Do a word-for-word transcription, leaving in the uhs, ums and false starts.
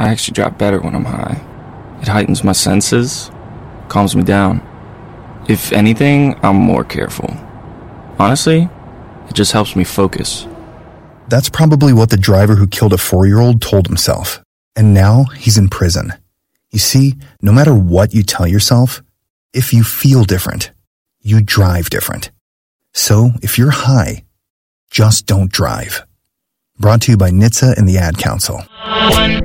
I actually drive better when I'm high. It heightens my senses, calms me down. If anything, I'm more careful. Honestly, it just helps me focus. That's probably what the driver who killed a four-year-old told himself. And now he's in prison. You see, no matter what you tell yourself, if you feel different, you drive different. So if you're high, just don't drive. Brought to you by N H T S A and the Ad Council.